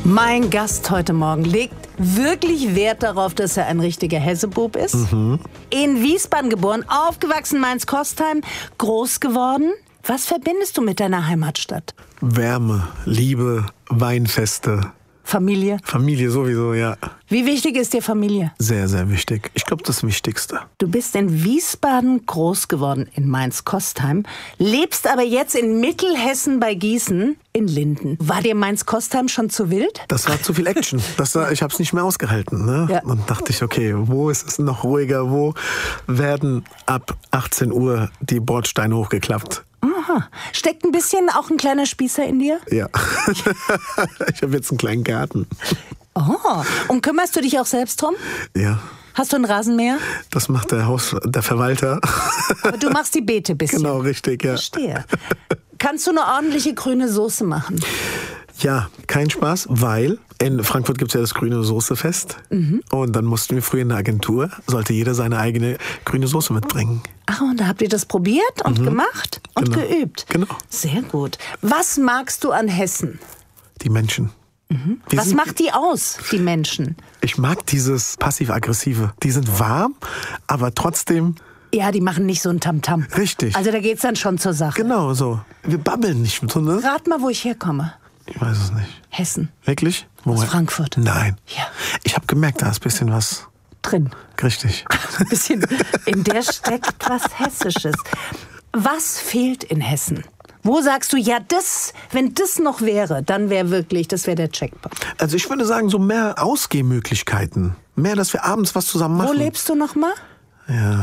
Mein Gast heute Morgen legt wirklich Wert darauf, dass er ein richtiger Hessebub ist. In Wiesbaden geboren, aufgewachsen Mainz-Kostheim, groß geworden. Was verbindest du mit deiner Heimatstadt? Wärme, Liebe, Weinfeste. Familie? Familie sowieso, ja. Wie wichtig ist dir Familie? Sehr, sehr wichtig. Ich glaube, das Wichtigste. Du bist in Wiesbaden groß geworden, in Mainz-Kostheim, lebst aber jetzt in Mittelhessen bei Gießen, in Linden. War dir Mainz-Kostheim schon zu wild? Das war zu viel Action. Ich habe es nicht mehr ausgehalten. Ne? Ja. Dann dachte ich, okay, wo ist es noch ruhiger? Wo werden ab 18 Uhr die Bordsteine hochgeklappt? Aha. Steckt ein bisschen auch ein kleiner Spießer in dir? Ja. Ich habe jetzt einen kleinen Garten. Oh. Und kümmerst du dich auch selbst drum? Ja. Hast du ein Rasenmäher? Das macht der Verwalter. Aber du machst die Beete ein bisschen. Genau, richtig, ja. Verstehe. Kannst du eine ordentliche grüne Soße machen? Ja, kein Spaß, weil in Frankfurt gibt es ja das grüne Soßefest. Und dann mussten wir früher in der Agentur, sollte jeder seine eigene grüne Soße mitbringen. Ach, und da habt ihr das probiert und gemacht und Genau. geübt? Genau. Sehr gut. Was magst du an Hessen? Die Menschen. Was macht die aus, die Menschen? Ich mag dieses Passiv-Aggressive. Die sind warm, aber trotzdem Ja, die machen nicht so ein Tamtam. richtig. Also da geht's dann schon zur Sache. Genau so. Wir babbeln nicht so, ne? Rat mal, wo ich herkomme. Ich weiß es nicht. Hessen. Wirklich? Aus Frankfurt. Nein. Ja. Ich habe gemerkt, da ist ein bisschen was. Drin. Richtig. Ein bisschen. In der steckt was Hessisches. Was fehlt in Hessen? Wo sagst du, ja, wenn das noch wäre, dann wäre das wäre der Jackpot. Also ich würde sagen, so mehr Ausgehmöglichkeiten. Mehr, dass wir abends was zusammen machen. Wo lebst du noch mal? Ja.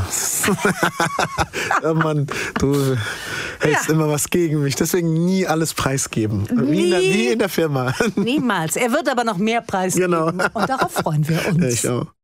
Ja, Mann, du hältst immer was gegen mich. Deswegen nie alles preisgeben. Wie in der Firma. Niemals. Er wird aber noch mehr preisgeben. Genau. Und darauf freuen wir uns. Ich auch.